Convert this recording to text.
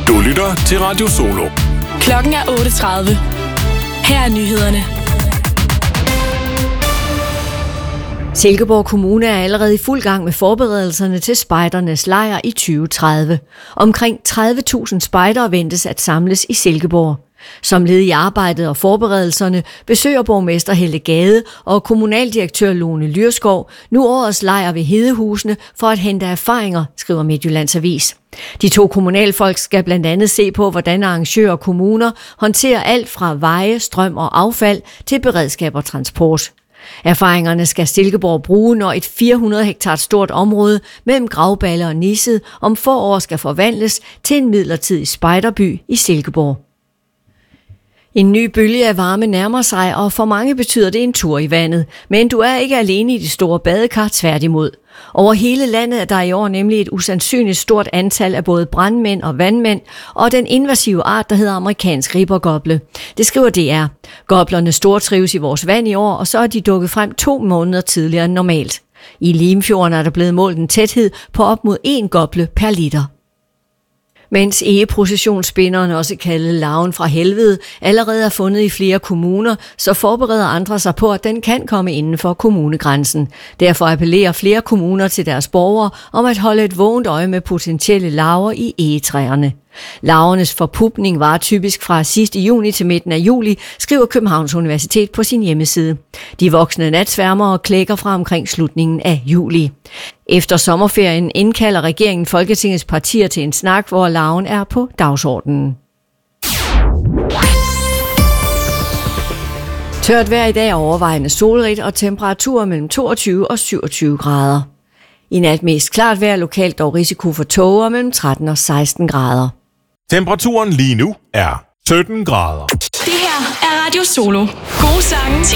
Du lytter til Radio Solo. Klokken er 8:30. Her er nyhederne. Silkeborg Kommune er allerede i fuld gang med forberedelserne til spejdernes lejr i 2030. Omkring 30.000 spejdere ventes at samles i Silkeborg. Som led i arbejdet og forberedelserne besøger borgmester Helle Gade og kommunaldirektør Lone Lyrskov nu årets lejr ved Hedehusene for at hente erfaringer, skriver Midtjyllands Avis. De to kommunalfolk skal blandt andet se på, hvordan arrangører og kommuner håndterer alt fra veje, strøm og affald til beredskab og transport. Erfaringerne skal Silkeborg bruge, når et 400 hektar stort område mellem Gravballe og Nissed om få år skal forvandles til en midlertidig spejderby i Silkeborg. En ny bølge af varme nærmer sig, og for mange betyder det en tur i vandet. Men du er ikke alene i de store badekar, tværtimod. Over hele landet er der i år nemlig et usandsynligt stort antal af både brandmænd og vandmænd, og den invasive art, der hedder amerikansk ribbergoble. Det skriver DR. Goblerne stortrives i vores vand i år, og så er de dukket frem 2 måneder tidligere end normalt. I Limfjorden er der blevet målt en tæthed på op mod 1 goble per liter. Mens egeprocessionsspinderen, også kaldet larven fra helvede, allerede er fundet i flere kommuner, så forbereder andre sig på, at den kan komme inden for kommunegrænsen. Derfor appellerer flere kommuner til deres borgere om at holde et vågent øje med potentielle larver i egetræerne. Larvernes forpupning var typisk fra sidst i juni til midten af juli, skriver Københavns Universitet på sin hjemmeside. De voksne natsværmere klækker fra omkring slutningen af juli. Efter sommerferien indkalder regeringen Folketingets partier til en snak, hvor larven er på dagsordenen. Tørt vejr i dag er overvejende solrigt og temperaturer mellem 22 og 27 grader. I nat mest klart vejr, lokalt dog risiko for tåger mellem 13 og 16 grader. Temperaturen lige nu er 17 grader. Det her er Radio Solo. Gode sange